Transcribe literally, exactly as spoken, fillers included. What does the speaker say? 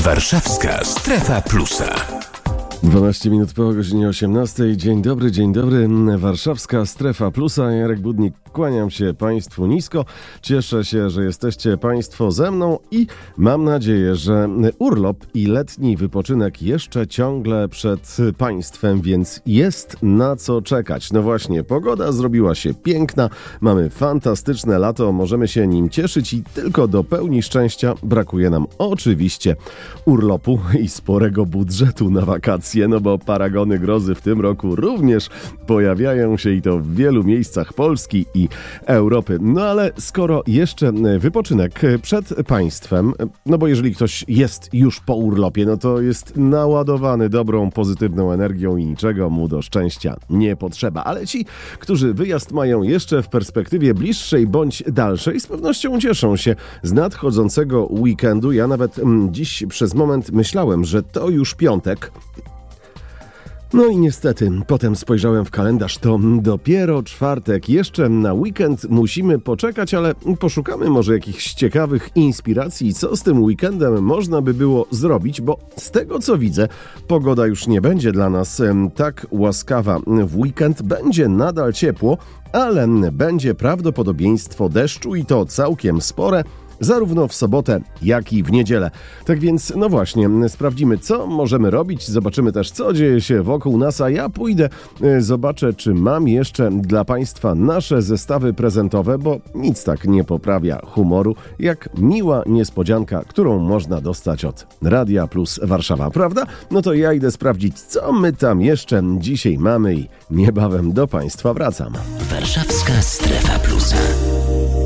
Warszawska Strefa Plusa. dwanaście minut po godzinie osiemnastej. Dzień dobry, dzień dobry. Warszawska Strefa Plusa. Jarek Budnik, kłaniam się Państwu nisko. Cieszę się, że jesteście Państwo ze mną i mam nadzieję, że urlop i letni wypoczynek jeszcze ciągle przed Państwem, więc jest na co czekać. No właśnie, pogoda zrobiła się piękna, mamy fantastyczne lato, możemy się nim cieszyć i tylko do pełni szczęścia brakuje nam oczywiście urlopu i sporego budżetu na wakacje. No bo paragony grozy w tym roku również pojawiają się i to w wielu miejscach Polski i Europy. No ale skoro jeszcze wypoczynek przed Państwem, no bo jeżeli ktoś jest już po urlopie, no to jest naładowany dobrą, pozytywną energią i niczego mu do szczęścia nie potrzeba. Ale ci, którzy wyjazd mają jeszcze w perspektywie bliższej bądź dalszej, z pewnością cieszą się z nadchodzącego weekendu. Ja nawet mm, dziś przez moment myślałem, że to już piątek. No i niestety, potem spojrzałem w kalendarz, to dopiero czwartek. Jeszcze na weekend musimy poczekać, ale poszukamy może jakichś ciekawych inspiracji, co z tym weekendem można by było zrobić, bo z tego co widzę, pogoda już nie będzie dla nas tak łaskawa w weekend, będzie nadal ciepło, ale będzie prawdopodobieństwo deszczu i to całkiem spore, zarówno w sobotę, jak i w niedzielę. Tak więc, no właśnie, sprawdzimy, co możemy robić, zobaczymy też, co dzieje się wokół nas, a ja pójdę, zobaczę, czy mam jeszcze dla Państwa nasze zestawy prezentowe, bo nic tak nie poprawia humoru, jak miła niespodzianka, którą można dostać od Radia Plus Warszawa, prawda? No to ja idę sprawdzić, co my tam jeszcze dzisiaj mamy i niebawem do Państwa wracam. Warszawska Strefa Plusa.